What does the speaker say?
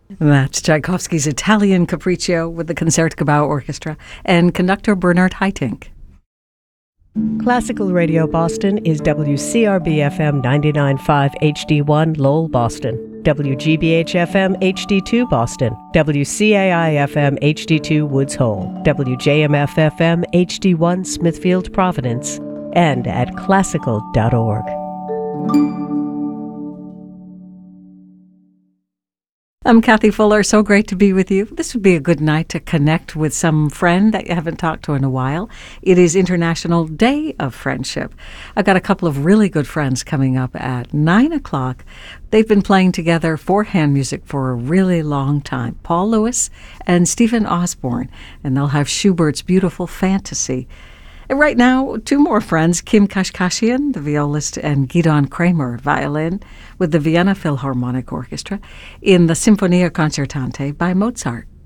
That's Tchaikovsky's Italian Capriccio with the Concertgebouw Orchestra and conductor Bernard Haitink. Classical Radio Boston is WCRB-FM 99.5 HD1 Lowell, Boston, WGBH-FM HD2 Boston, WCAI-FM HD2 Woods Hole, WJMF-FM HD1 Smithfield, Providence, and at classical.org. I'm Kathy Fuller. So great to be with you. This would be a good night to connect with some friend that you haven't talked to in a while. It is International Day of Friendship. I've got a couple of really good friends coming up at 9 o'clock. They've been playing together four-hand music for a really long time. Paul Lewis and Stephen Osborne. And they'll have Schubert's Beautiful Fantasy. And right now, two more friends, Kim Kashkashian, the violist, and Gidon Kramer, violin, with the Vienna Philharmonic Orchestra in the Sinfonia Concertante by Mozart.